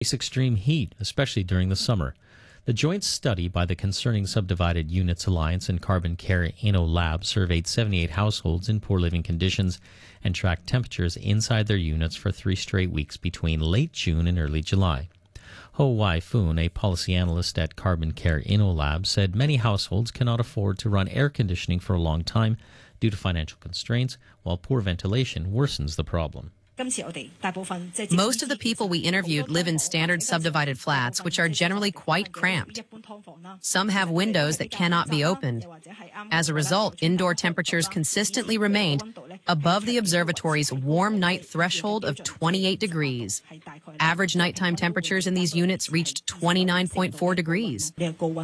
face extreme heat, especially during the summer. The joint study by the Concerning Subdivided Units Alliance and Carbon Care Inno Lab surveyed 78 households in poor living conditions and tracked temperatures inside their units for 3 straight weeks between late June and early July. Ho Wai-Foon, a policy analyst at Carbon Care Inno Lab, said many households cannot afford to run air conditioning for a long time due to financial constraints, while poor ventilation worsens the problem. Most of the people we interviewed live in standard subdivided flats, which are generally quite cramped. Some have windows that cannot be opened. As a result, indoor temperatures consistently remained above the observatory's warm night threshold of 28 degrees. Average nighttime temperatures in these units reached 29.4 degrees.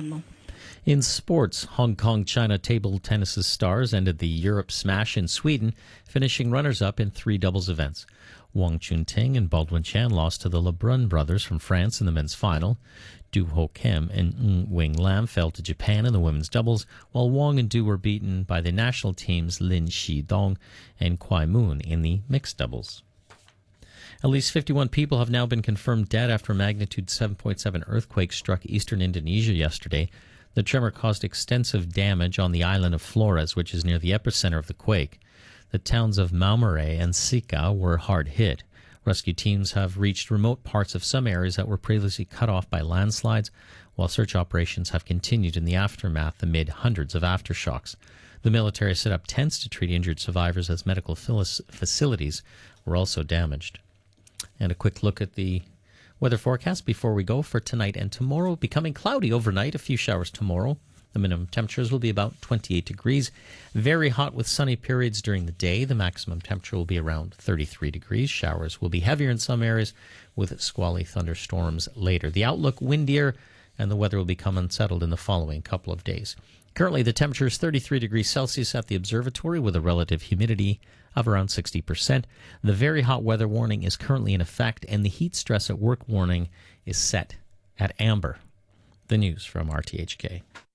In sports, Hong Kong-China table tennis stars ended the Europe Smash in Sweden, finishing runners-up in 3 doubles events. Wang Chunting and Baldwin Chan lost to the Lebrun brothers from France in the men's final. Du Ho Kim and Ng Wing Lam fell to Japan in the women's doubles, while Wang and Du were beaten by the national teams Lin Shidong and Kwai Moon in the mixed doubles. At least 51 people have now been confirmed dead after a magnitude 7.7 earthquake struck eastern Indonesia yesterday. The tremor caused extensive damage on the island of Flores, which is near the epicenter of the quake. The towns of Maumaray and Sika were hard hit. Rescue teams have reached remote parts of some areas that were previously cut off by landslides, while search operations have continued in the aftermath amid hundreds of aftershocks. The military set up tents to treat injured survivors as medical facilities were also damaged. And a quick look at the weather forecast before we go for tonight and tomorrow. Becoming cloudy overnight, a few showers tomorrow. The minimum temperatures will be about 28 degrees. Very hot with sunny periods during the day. The maximum temperature will be around 33 degrees. Showers will be heavier in some areas with squally thunderstorms later. The outlook windier, and the weather will become unsettled in the following couple of days. Currently, the temperature is 33 degrees Celsius at the observatory with a relative humidity of around 60%. The very hot weather warning is currently in effect, and the heat stress at work warning is set at amber. The news from RTHK.